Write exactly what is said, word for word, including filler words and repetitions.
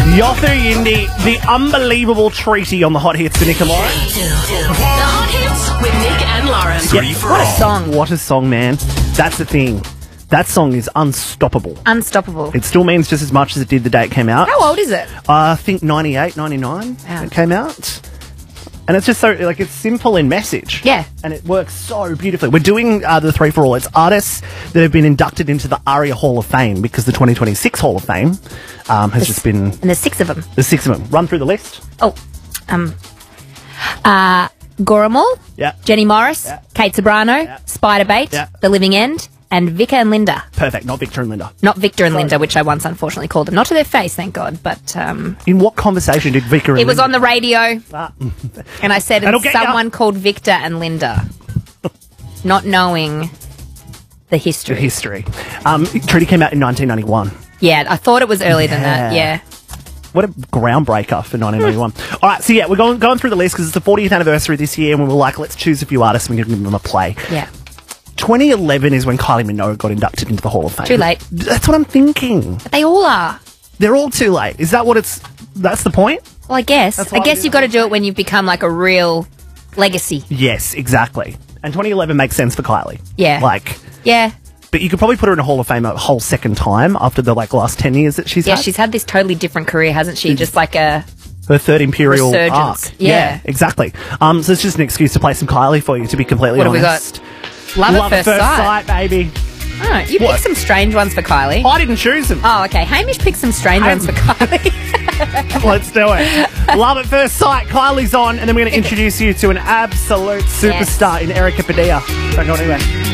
Yothu Yindi, the unbelievable treaty on the Hot Hits with Nick and Lauren. The Hot Hits with Nick and Lauren. Three for What a all. song. What a song, man. That's the thing. That song is unstoppable. Unstoppable. It still means just as much as it did the day it came out. How old is it? Uh, I think ninety-eight, ninety-nine Wow. it came out. And it's just so, like, it's simple in message. Yeah. And it works so beautifully. We're doing uh, the three for all. It's artists that have been inducted into the ARIA Hall of Fame because the twenty twenty-six Hall of Fame um, has just been... And there's six of them. There's six of them. Run through the list. Oh, um, uh, Goramal, Yeah. Jenny Morris, Yeah. Kate Sobrano, Yeah. Spider Bait, Yeah. The Living End, and Vika and Linda. Perfect. Not Victor and Linda. Not Victor and Linda, which I once unfortunately called them. Not to their face, thank God, but um, In what conversation did Victor and it was Linda... on the radio, Ah. and I said That'll it's get ya. someone called Victor and Linda, not knowing the history. The history. Um, Treaty came out in nineteen ninety-one. Yeah, I thought it was earlier than that. Yeah. Yeah. What a groundbreaker for nineteen ninety-one. All right, so yeah, we're going, going through the list because it's the fortieth anniversary this year, and we were like, let's choose a few artists and we can give them a play. Yeah. twenty eleven is when Kylie Minogue got inducted into the Hall of Fame. Too late. That's what I'm thinking. But they all are. They're all too late. Is that what it's... That's the point? Well, I guess. That's I why guess we you've do got to the do it when you've become like a real legacy. Yes, exactly. And twenty eleven makes sense for Kylie. Yeah. Like... Yeah. But you could probably put her in a Hall of Fame a whole second time after the like last ten years that she's Yeah, had. she's had this totally different career, hasn't she? Just like a... Her third imperial Resurgence. arc. Yeah. exactly. Um, so it's just an excuse to play some Kylie for you, to be completely What have we honest. got? Love, Love at first, sight. baby. Oh, you What? picked some strange ones for Kylie. I didn't choose them. Oh, okay. Hamish picked some strange I'm- ones for Kylie. Let's do it. Love at first sight. Kylie's on, and then we're going to introduce you to an absolute superstar in Erica Padilla. Don't go anywhere.